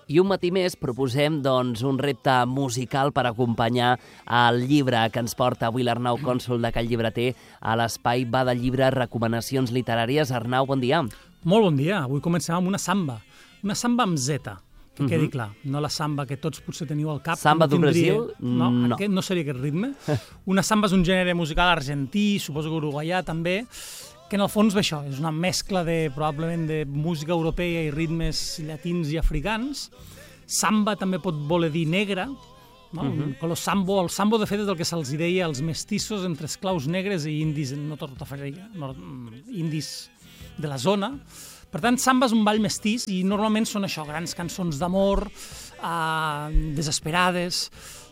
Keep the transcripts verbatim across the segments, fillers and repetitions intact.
I un matí més proposem doncs, un repte musical per acompanyar el llibre que ens porta avui l'Arnau Cònsol de Call Llibreter a l'espai Va de Llibre, recomanacions literàries. Arnau, bon dia. Molt bon dia. Avui comencem amb una samba. Una samba amb zeta, que uh -huh. quedi clar. No la samba que tots potser teniu al cap. Samba no do tindria... Brasil? No, No. Aquest no seria aquest ritme. Una samba és un gènere musical argentí, suposo que uruguaià també, que en el fons ve això, és una mescla de, probablement de música europea i ritmes llatins i africans. Samba també pot voler dir negre, no? Uh-huh. El sambo, el sambo de fet és el que se'ls deia als mestissos entre esclaus negres i indis, no tot no, indis de la zona. Per tant, samba és un ball mestís i normalment són això, grans cançons d'amor, eh, desesperades,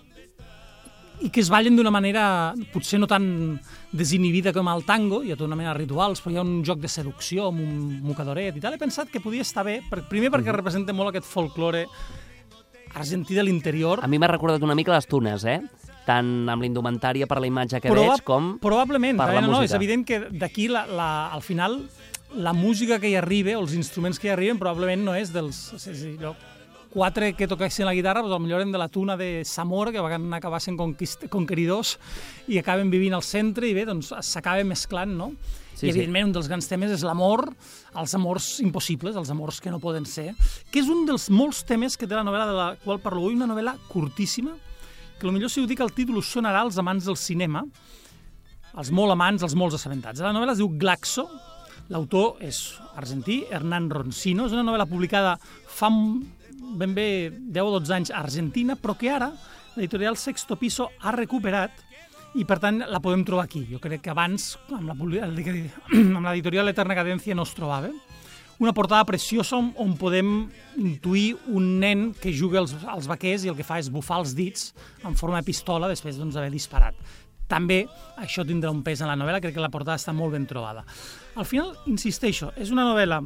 i que es ballen d'una manera potser no tan desinhibida com el tango, hi ha tota una mena de rituals, però hi ha un joc de seducció amb un mocadoret i tal. He pensat que podia estar bé, per, primer perquè uh-huh. representa molt aquest folklore argentí de l'interior. A mi m'ha recordat una mica les tunes, eh? Tant amb l'indumentària per la imatge que Proba, veig com probablement, per la no, música. No, és evident que d'aquí, la, la, al final, la música que hi arriba, o els instruments que hi arriben, probablement no és dels... És dir, no, quatre que toquessin la guitarra, doncs potser eren de la tuna de Zamora, que van acabar sent conqueridors i acaben vivint al centre, i bé, doncs s'acaben mesclant, no? Sí, I evidentment sí. un dels grans temes és l'amor, els amors impossibles, els amors que no poden ser, que és un dels molts temes que té la novel·la de la qual parlo avui, una novel·la curtíssima, que potser si ho dic el títol us sonarà als amants del cinema, els molt amants, els molts assabentats. La novel·la es diu Glaxo, l'autor és argentí, Hernán Roncino, és una novel·la publicada fa ben bé deu o dotze anys a Argentina, però que ara l'editorial Sexto Piso ha recuperat i, per tant, la podem trobar aquí. Jo crec que abans, amb l'editorial Eterna Cadència, no es trobava. Una portada preciosa on, on podem intuir un nen que juga als, als vaquers i el que fa és bufar els dits en forma de pistola després doncs, d'haver disparat. També això tindrà un pes en la novel·la, crec que la portada està molt ben trobada. Al final, insisteixo, és una novel·la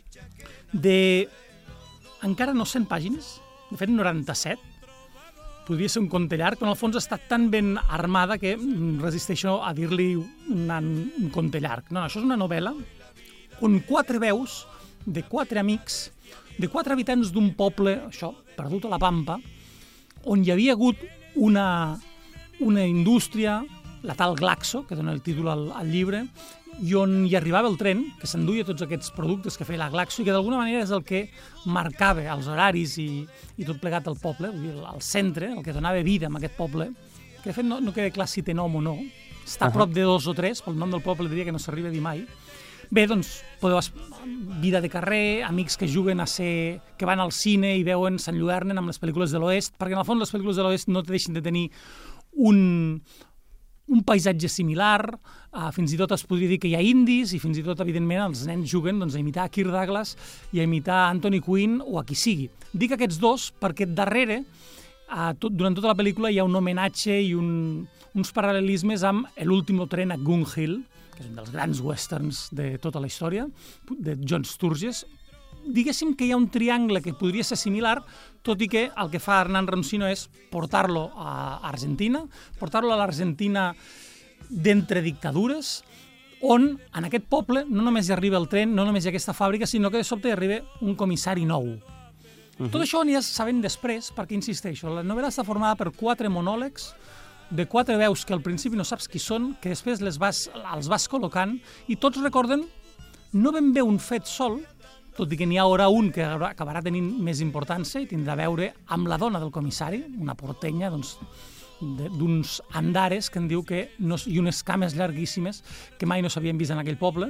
de encara no cent pàgines, de fet noranta-set, podria ser un conte llarg, però en el fons està tan ben armada que resisteixo a dir-li un, un conte llarg. No, no, això és una novel·la on quatre veus de quatre amics, de quatre habitants d'un poble, això, perdut a la Pampa, on hi havia hagut una, una indústria, la tal Glaxo, que dona el títol al, al llibre, i on hi arribava el tren, que s'enduia tots aquests productes que feia la Glaxo i que d'alguna manera és el que marcava els horaris i, i tot plegat al poble, vull dir, al centre, el que donava vida a aquest poble, que de fet no, no queda clar si té nom o no, està a prop de dos o tres, pel nom del poble diria que no s'arriba a dir mai. Bé, doncs, podeu vida de carrer, amics que juguen a ser... que van al cine i veuen, s'enlluernen amb les pel·lícules de l'Oest, perquè en el fons les pel·lícules de l'Oest no deixen de tenir un... un paisatge similar, uh, fins i tot es podria dir que hi ha indis i fins i tot, evidentment, els nens juguen doncs, a imitar Kirk Douglas i a imitar Anthony Quinn o a qui sigui. Dic aquests dos perquè darrere, uh, tot, durant tota la pel·lícula, hi ha un homenatge i un, uns paral·lelismes amb l'último tren a Gun Hill, que és un dels grans westerns de tota la història, de John Sturges. Diguéssim que hi ha un triangle que podria ser similar, tot i que el que fa Hernán Roncino és portar-lo a Argentina, portar-lo a l'Argentina d'entre dictadures, on en aquest poble no només hi arriba el tren, no només hi ha aquesta fàbrica, sinó que de sobte hi arriba un comissari nou. Uh-huh. Tot això ho aniràs sabent després, perquè, insisteixo, la novel·la està formada per quatre monòlegs, de quatre veus que al principi no saps qui són, que després les vas, els vas col·locant, i tots recorden no ben bé un fet sol, tot i que n'hi haurà un que acabarà tenint més importància i tindrà a veure amb la dona del comissari, una portenya doncs, d'uns andares que en diu que no, i unes cames llarguíssimes que mai no s'havien vist en aquell poble.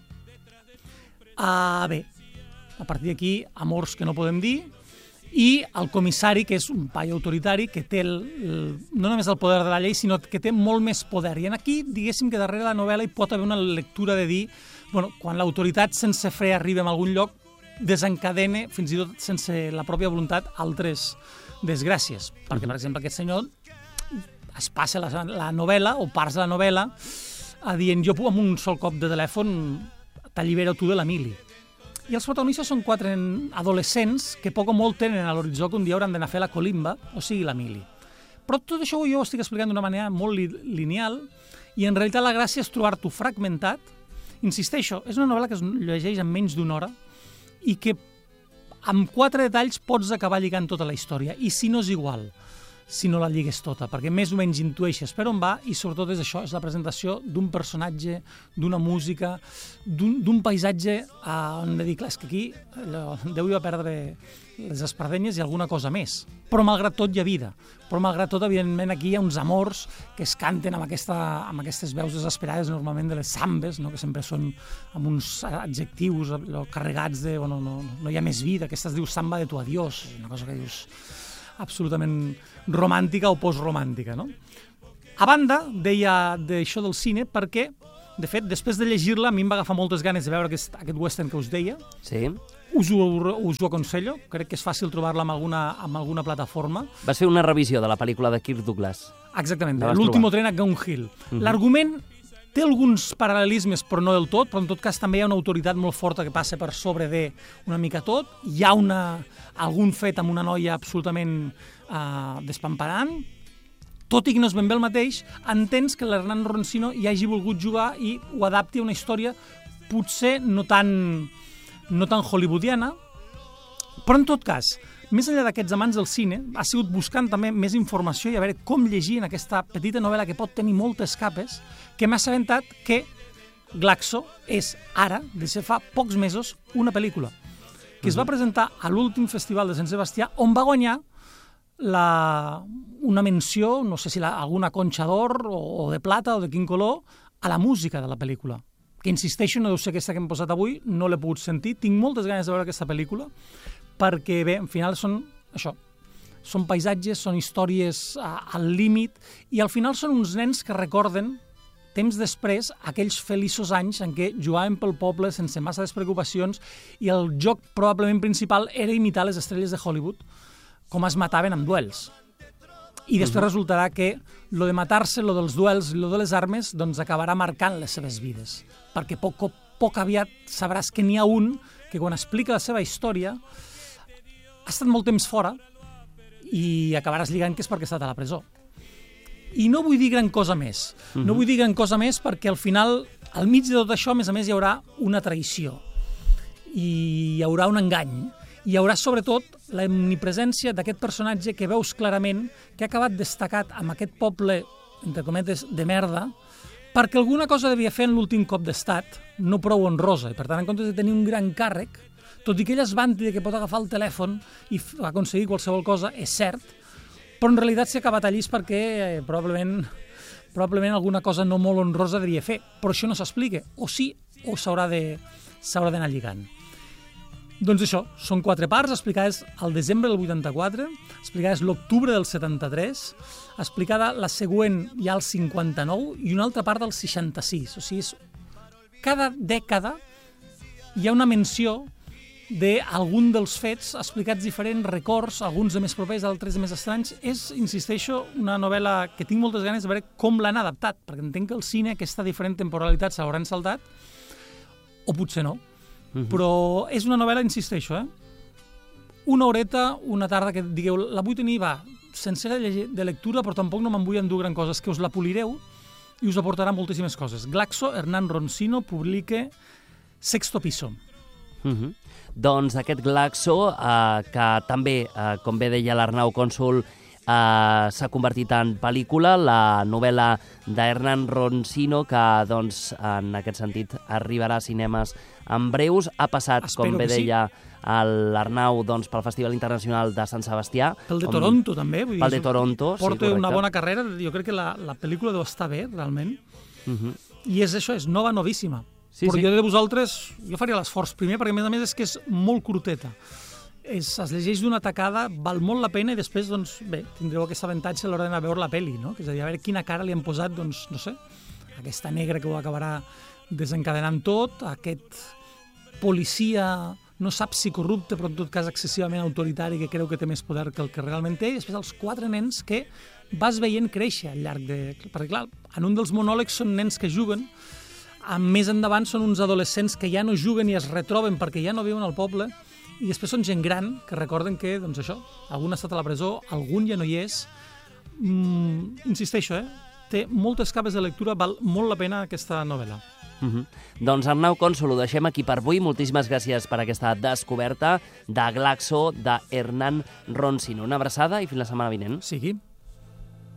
Uh, bé, a partir d'aquí, amors que no podem dir, i el comissari, que és un paio autoritari, que té el, el, no només el poder de la llei, sinó que té molt més poder. I en aquí, diguéssim que darrere la novel·la hi pot haver una lectura de dir, bueno, quan l'autoritat sense fre arriba a algun lloc, desencadena, fins i tot sense la pròpia voluntat, altres desgràcies. Perquè, per exemple, aquest senyor es passa la, la novel·la, o parts de la novel·la, a dient, jo amb un sol cop de telèfon t'allibero tu de l'Emili. I els protagonistes són quatre adolescents que poc o molt tenen a l'horitzó que un dia hauran d'anar a fer la colimba, o sigui, l'Emili. Però tot això jo ho estic explicant d'una manera molt li lineal i en realitat la gràcia és trobar-t'ho fragmentat. Insisteixo, és una novel·la que es llegeix en menys d'una hora i que amb quatre detalls pots acabar lligant tota la història, i si no és igual, si no la lligues tota, perquè més o menys intueixes per on va, i sobretot és això, és la presentació d'un personatge, d'una música, d'un paisatge on he dit, clar, és que aquí Déu hi va perdre les espardenyes i alguna cosa més, però malgrat tot hi ha vida, però malgrat tot, evidentment, aquí hi ha uns amors que es canten amb, aquesta, amb aquestes veus desesperades, normalment de les sambes, no? Que sempre són amb uns adjectius carregats de, bueno, no, no hi ha més vida, aquesta es diu samba de tu adiós, una cosa que dius absolutament romàntica o postromàntica, no? A banda, deia d'això del cine perquè, de fet, després de llegir-la, a mi em va agafar moltes ganes de veure aquest, aquest western que us deia. Sí. Us ho, us ho aconsello, crec que és fàcil trobar-la en alguna, en alguna plataforma. Vas fer una revisió de la pel·lícula de Kirk Douglas. Exactament, l'último tren a Gun Hill. Uh-huh. L'argument té alguns paral·lelismes, però no del tot, però en tot cas també hi ha una autoritat molt forta que passa per sobre de una mica tot. Hi ha una, algun fet amb una noia absolutament uh, despamparant. Tot i que no és ben bé el mateix, entens que l'Hernán Roncino hi hagi volgut jugar i ho adapti a una història potser no tan, no tan hollywoodiana, però en tot cas, més enllà d'aquests amants del cine, ha sigut buscant també més informació i a veure com llegir en aquesta petita novel·la que pot tenir moltes capes, que m'ha assabentat que Glaxo és ara, des de fa pocs mesos, una pel·lícula que es va presentar a l'últim festival de Sant Sebastià, on va guanyar la, una menció, no sé si la, alguna conxa d'or o, o de plata o de quin color, a la música de la pel·lícula. Que insisteixo, no deu ser aquesta que hem posat avui, no l'he pogut sentir, tinc moltes ganes de veure aquesta pel·lícula, perquè bé, al final són això, són paisatges, són històries a, al límit, i al final són uns nens que recorden, temps després, aquells feliços anys en què jugaven pel poble sense massa despreocupacions i el joc probablement principal era imitar les estrelles de Hollywood, com es mataven amb duels. I després uh-huh. resultarà que lo de matar-se, lo dels duels i lo de les armes, doncs acabarà marcant les seves vides. Perquè poc, poc aviat sabràs que n'hi ha un que quan explica la seva història ha estat molt temps fora i acabaràs lligant que és perquè ha estat a la presó. I no vull dir gran cosa més. Uh-huh. No vull dir gran cosa més perquè al final, al mig de tot això, a més a més, hi haurà una traïció. I hi haurà un engany. Hi haurà, sobretot, la omnipresència d'aquest personatge que veus clarament que ha acabat destacat amb aquest poble, entre cometes, de merda, perquè alguna cosa devia fer en l'últim cop d'estat, no prou honrosa, i per tant, en comptes de tenir un gran càrrec, tot i que ell es vanti que pot agafar el telèfon i aconseguir qualsevol cosa, és cert, però en realitat s'ha acabat allí perquè eh, probablement, probablement alguna cosa no molt honrosa devia fer, però això no s'explica, o sí, o s'haurà de, s'haurà d'anar lligant. Doncs això, són quatre parts, explicades al desembre del vuitanta-quatre, explicades l'octubre del setanta-tres, explicada la següent ja al cinquanta-nou i una altra part del seixanta-sis. O sigui, és, cada dècada hi ha una menció d'algun dels fets explicats diferents, records, alguns de més propers, altres de més estranys. És, insisteixo, una novel·la que tinc moltes ganes de veure com l'han adaptat, perquè entenc que el cine, aquesta diferent temporalitat, se l'hauran saltat, o potser no. Uh-huh. Però és una novel·la, insisteixo, eh? Una horeta, una tarda que digueu, la vull tenir, va, sencera de, de lectura, però tampoc no me'n vull endur gran coses, que us la polireu i us aportarà moltíssimes coses. Glaxo, Hernán Roncino, publica Sexto Piso. Uh-huh. Doncs aquest Glaxo, eh, que també, eh, com bé deia l'Arnau Cònsol, Uh, s'ha convertit en pel·lícula, la novel·la d'Hernán Roncino, que doncs, en aquest sentit arribarà a cinemes en breus. Ha passat, Espero com bé deia sí. l'Arnau, doncs, pel Festival Internacional de Sant Sebastià. Pel de on... Toronto, també. Vull dir, pel de Toronto, porta sí, una bona carrera. Jo crec que la, la pel·lícula deu estar bé, realment. Uh-huh. I és això, és nova, novíssima. Sí, Però sí. jo de vosaltres, jo faria l'esforç primer, perquè a més a més és que és molt curteta. És, es llegeix d'una tacada, val molt la pena i després, doncs, bé, tindreu aquest avantatge a l'hora d'anar a veure la pel·li, no? Que és a dir, a veure quina cara li han posat, doncs, no sé, aquesta negra que ho acabarà desencadenant tot, aquest policia, no sap si corrupte, però en tot cas excessivament autoritari, que creu que té més poder que el que realment té, i després els quatre nens que vas veient créixer al llarg de... Perquè, clar, en un dels monòlegs són nens que juguen, més endavant són uns adolescents que ja no juguen i es retroben perquè ja no viuen al poble, i després són gent gran que recorden que, doncs això, algun ha estat a la presó, algun ja no hi és. Mm, insisteixo, eh? Té moltes capes de lectura, val molt la pena aquesta novel·la. Uh -huh. Doncs Arnau Cònsol, ho deixem aquí per avui. Moltíssimes gràcies per aquesta descoberta de Glaxo, de Hernán Roncino. Una abraçada i fins la setmana vinent. Sigui.